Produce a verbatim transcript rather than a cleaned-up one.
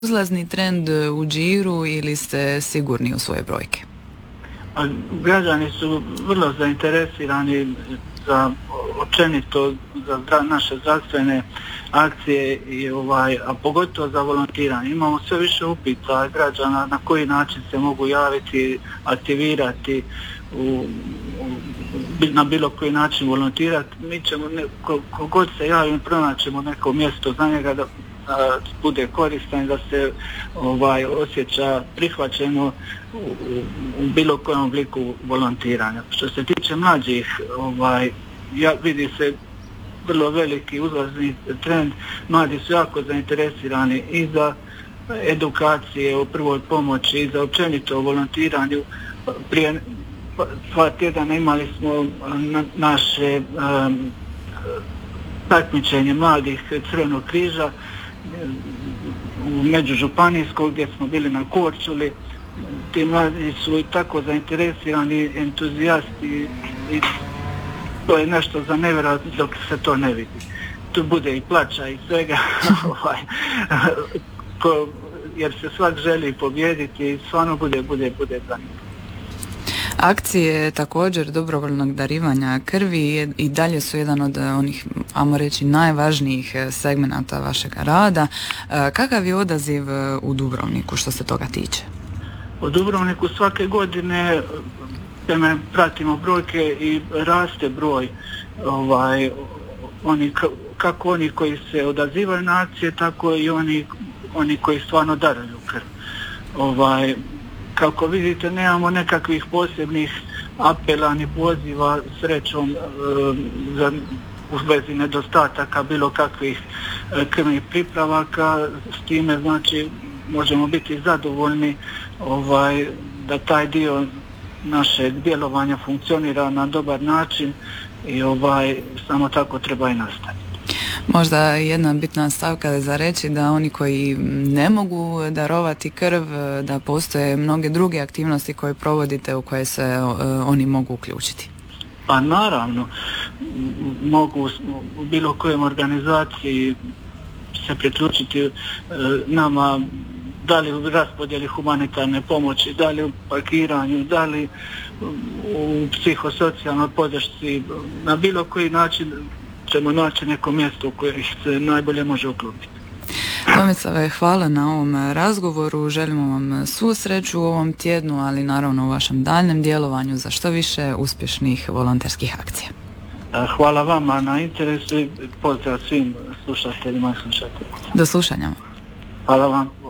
uzlazni trend u Điru ili ste sigurni u svoje brojke? A građani su vrlo zainteresirani za općenito za zdra, naše zdravstvene akcije i ovaj, a pogotovo za volontiranje. Imamo sve više upita građana na koji način se mogu javiti, aktivirati, u, u, na bilo koji način volontirati. Mi ćemo, ne, kogod se javi, pronaćemo neko mjesto za njega da da bude koristan, da se ovaj, osjeća prihvaćeno u, u, u bilo kojem obliku volontiranja. Što se tiče mlađih, ovaj, ja, vidi se vrlo veliki uzlazni trend. Mladi su jako zainteresirani i za edukacije o prvoj pomoći i za općenito o volontiranju. Prije dva tjedana imali smo na, naše um, takmičenje mladih Crvenog križa u međužupanijskog gdje smo bili na Korčuli. Ti mladi su i tako zainteresirani, entuzijasti i to je nešto za nevjerojatno dok se to ne vidi. Tu bude i plača i svega, ko, jer se svak želi pobijediti i stvarno bude, bude, bude zanimljivo. Akcije također dobrovoljnog darivanja krvi i dalje su jedan od onih, ajmo reći, najvažnijih segmenata vašeg rada. Kakav je odaziv u Dubrovniku što se toga tiče? U Dubrovniku svake godine teme pratimo brojke i raste broj ovaj, oni, kako oni koji se odazivaju na akcije, tako i oni, oni koji stvarno daruju krv. Ovaj, Kako vidite, nemamo nekakvih posebnih apela ni poziva srećom e, za, u vezi nedostataka bilo kakvih e, krvnih pripravaka. S time znači možemo biti zadovoljni ovaj, da taj dio našeg djelovanja funkcionira na dobar način i ovaj, samo tako treba i nastaviti. Možda jedna bitna stavka je za reći da oni koji ne mogu darovati krv, da postoje mnoge druge aktivnosti koje provodite u koje se uh, oni mogu uključiti. Pa naravno, mogu u bilo kojem organizaciji se priključiti uh, nama, da li u raspodjeli humanitarne pomoći, da li u parkiranju, da li u psihosocijalnoj podršci, na bilo koji način ćemo naći neko mjesto u koje ih se najbolje može uklopiti. Tomislave, hvala na ovom razgovoru, želimo vam svu sreću u ovom tjednu, ali naravno u vašem daljnjem djelovanju za što više uspješnih volonterskih akcija. Hvala vama na interesu i pozdrav svim slušateljima i slušateljima. Do slušanja. Hvala vam.